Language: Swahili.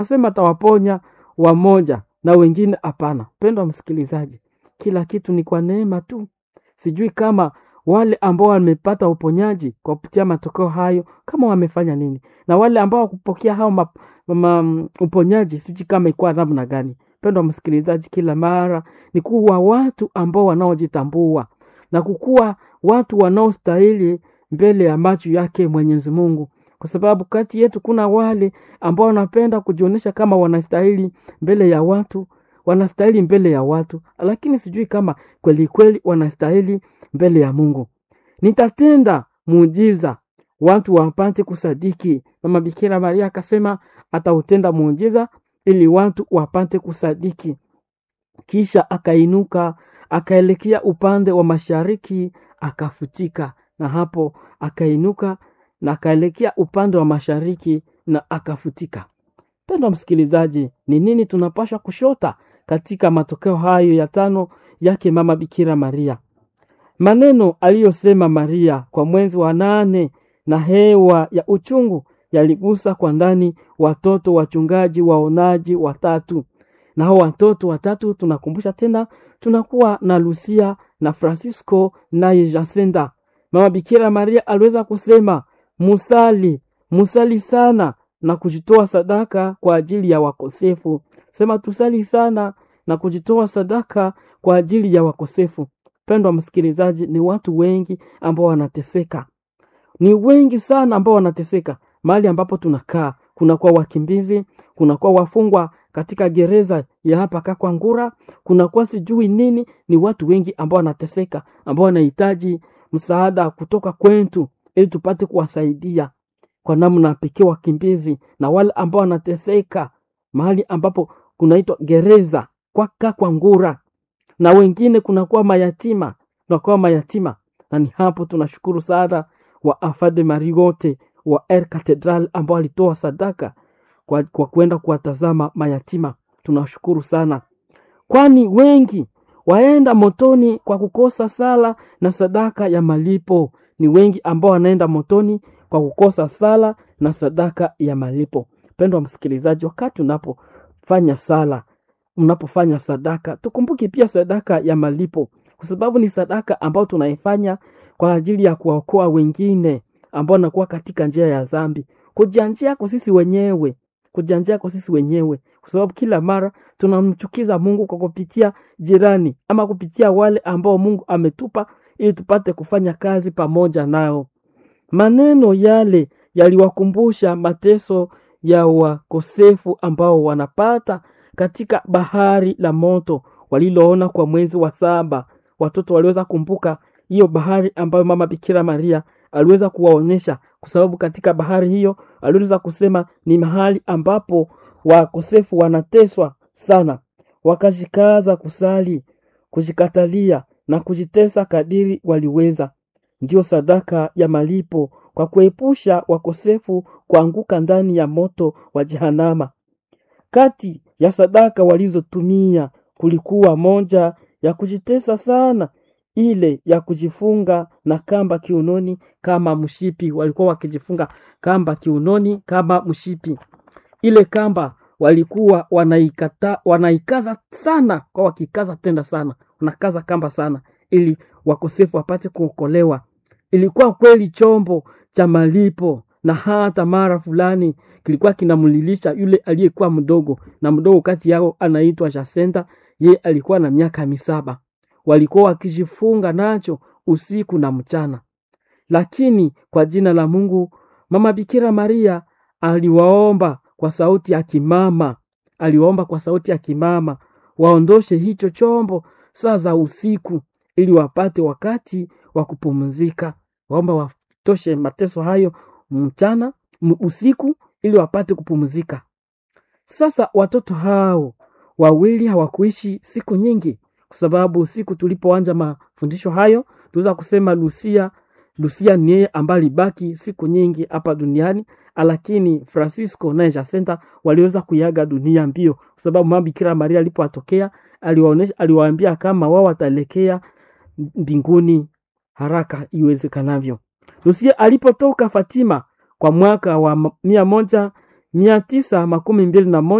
Anasema atawaponya wamoja na wengine hapana. Mpendwa msikilizaji, kila kitu ni kwa neema tu. Sijui kama wale ambao wamepata uponyaji kwa kupitia matokeo hayo kama wamefanya nini, na wale ambao kupokea hao uponyaji sijui kama ikuwa namna gani. Mpendwa msikilizaji, kila mara ni kuwa watu ambao wanaojitambua na kukuwa watu wanaostahili mbele ya macho yake Mwenyezi Mungu, kwa sababu kati yetu kuna wale ambao wanapenda kujionyesha kama wanastahili mbele ya watu, wanastahili mbele ya watu, lakini sijui kama kweli kweli wanastahili mbele ya Mungu. Nitatenda muujiza watu wapate kusadiki. Mama Bikira Maria akasema atautenda muujiza ili watu wapate kusadiki. Kisha akainuka akaelekea upande wa mashariki akafutika, na hapo akainuka na akaelekea upande wa mashariki na akafutika. Mpendwa msikilizaji, ni nini tunapaswa kushota katika matokeo hayo ya 5 yake Mama Bikira Maria? Maneno aliyosema Maria kwa mwezi wa 8 na hewa ya uchungu yaligusa kwa ndani watoto wachungaji waonaji 3. Na hao watoto 3 tunakumbusha tena, tunakuwa na Lucia na Francisco na Jacinta. Mama Bikira Maria aliweza kusema musali sana na kujitoa sadaka kwa ajili ya wakosefu. Sema tusali sana na kujitoa sadaka kwa ajili ya wakosefu. Pendwa msikilizaji, ni watu wengi ambao wanateseka. Ni wengi sana ambao wanateseka. Mahali ambapo tunakaa, kuna kwa wakimbizi, kuna kwa wafungwa katika gereza ya hapa Kakwangura, kuna kwa sijui nini. Ni watu wengi ambao wanateseka, ambao wanahitaji msaada kutoka kwetu ili tupate kuwasaidia kwa namna pekee wakimbizi na wale ambao wanateseka mahali ambapo kunaitwa gereza kwa Kakwangura, na wengine kuna kwa mayatima, na ni hapo tunashukuru sana wa Afade Marigote wa Air Cathedral ambao alitoa sadaka kwa kwenda kuwatazama mayatima. Tunashukuru sana, kwani wengi waenda motoni kwa kukosa sala na sadaka ya malipo. Ni wengi ambao wanaenda motoni kwa kukosa sala na sadaka ya malipo. Pendwa msikilizaji, wakati unapofanya sala, unapofanya sadaka, tukumbuke pia sadaka ya malipo, kwa sababu ni sadaka ambayo tunaifanya kwa ajili ya kuwaokoa wengine ambao wanakuwa katika njia ya dhambi, kujianjia kwa sisi wenyewe, kwa sababu kila mara tunamchukiza Mungu kwa kupitia jirani ama kupitia wale ambao Mungu ametupa ili tupate kufanya kazi pamoja nao. Maneno yale yaliwakumbusha mateso ya wakosefu ambao wanapata katika bahari la moto waliloona kwa mwezi wa 7. Watoto waliweza kumbuka hiyo bahari ambayo Mama Bikira Maria aliweza kuwaonyesha, kwa sababu katika bahari hiyo aliweza kusema ni mahali ambapo wakosefu wanateswa sana. Wakajikaza kusali, kujikatalia na kujitesa kadiri waliweza. Ndio sadaka ya malipo kwa kuepusha wakosefu kuanguka ndani ya moto wa Jehanamu. Kati ya sadaka walizotumia kulikuwa moja ya kujitesa sana, ile ya kujifunga na kamba kiunoni kama mshipi. Walikuwa wakijifunga kamba kiunoni kama mshipi. Ile kamba walikuwa wanaikaza sana, kwa wakikaza tenda sana, wanakaza kamba sana ili wakosefu wapate kuokolewa. Ilikuwa kweli chombo cha malipo, na hata mara fulani kilikuwa kinamlilisha yule aliyekuwa mdogo, na mdogo kati yao anaitwa Jacinta. Ye alikuwa na miaka 7. Walikuwa wakijifunga nacho usiku na mchana. Lakini kwa jina la Mungu, Mama Bikira Maria aliwaomba kwa sauti ya kimama, waondoshe hicho chombo saa za usiku ili wapate wakati wa kupumzika. Waomba watoshe mateso hayo usiku ili wapate kupumzika. Sasa watoto hao wawili hawakuishi siku nyingi, kwa sababu siku tulipoanza mafundisho hayo tuweza kusema Lucia ni yeye ambaye alibaki siku nyingi hapa duniani, lakini Francisco na Jacinta waliweza kuiaga dunia mbio, kwa sababu Mama Bikira Maria alipowatokea aliwaambia kama wao wataelekea mbinguni haraka iwezekanavyo. Lucia alipotoka Fatima kwa mwaka wa 100 921